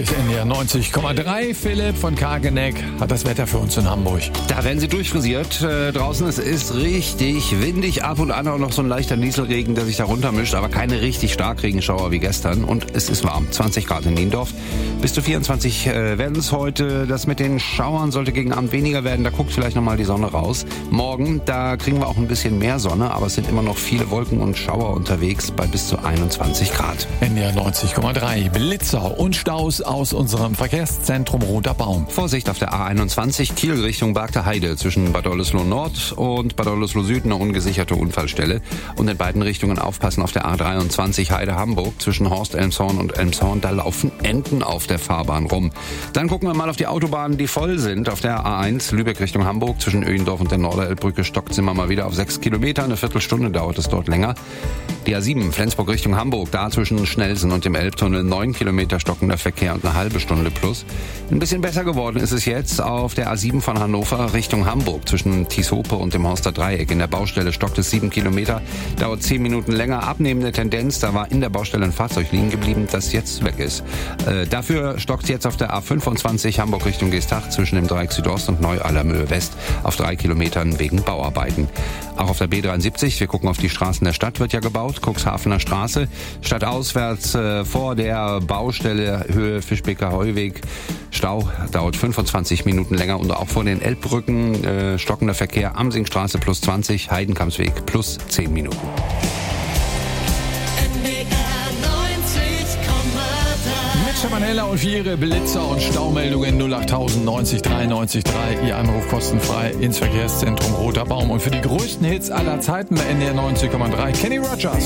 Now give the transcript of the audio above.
ist NDR 90,3. Philipp von Kageneck hat das Wetter für uns in Hamburg. Da werden sie durchfrisiert. Draußen es ist richtig windig, ab und an auch noch so ein leichter Nieselregen, der sich da runtermischt, aber keine richtig Starkregenschauer wie gestern. Und es ist warm, 20 Grad in Niendorf. Bis zu 24 werden es heute. Das mit den Schauern sollte gegen Abend weniger werden. Da guckt vielleicht nochmal die Sonne raus. Morgen, da kriegen wir auch ein bisschen mehr Sonne, aber es sind immer noch viele Wolken und Schauer unterwegs bei bis zu 21 Grad. NDR 90,3. Blitzer und Staus aus unserem Verkehrszentrum Roter Baum. Vorsicht auf der A21 Kiel Richtung Bargter Heide zwischen Bad Oldesloe Nord und Bad Oldesloe Süd eine ungesicherte Unfallstelle. Und in beiden Richtungen aufpassen auf der A23 Heide Hamburg zwischen Horst Elmshorn und Elmshorn. Da laufen Enten auf der Fahrbahn rum. Dann gucken wir mal auf die Autobahnen, die voll sind. Auf der A1 Lübeck Richtung Hamburg zwischen Öhendorf und der Norderelbbrücke stockt es immer mal wieder auf 6 Kilometer. Eine Viertelstunde dauert es dort länger. Die A7 Flensburg Richtung Hamburg, da zwischen Schnelsen und dem Elbtunnel 9 Kilometer stockender Verkehr und eine halbe Stunde plus. Ein bisschen besser geworden ist es jetzt auf der A7 von Hannover Richtung Hamburg zwischen Tieshope und dem Horster Dreieck. In der Baustelle stockt es 7 Kilometer, dauert 10 Minuten länger. Abnehmende Tendenz, da war in der Baustelle ein Fahrzeug liegen geblieben, das jetzt weg ist. Dafür stockt es jetzt auf der A25 Hamburg Richtung Geestach zwischen dem Dreieck Südost und Neu-Allermöhe West auf 3 Kilometern wegen Bauarbeiten. Auch auf der B73, wir gucken auf die Straßen der Stadt, wird ja gebaut. Cuxhavener Straße, stadtauswärts vor der Baustelle Höhe Fischbeker Heuweg. Stau dauert 25 Minuten länger und auch vor den Elbbrücken stockender Verkehr Amsingstraße plus 20, Heidenkampsweg plus 10 Minuten. Mit Schamanella und für Ihre Blitzer und Staumeldungen 08000 90 93 3. Ihr Anruf kostenfrei ins Verkehrszentrum Roter Baum. Und für die größten Hits aller Zeiten bei NDR 90,3 Kenny Rogers.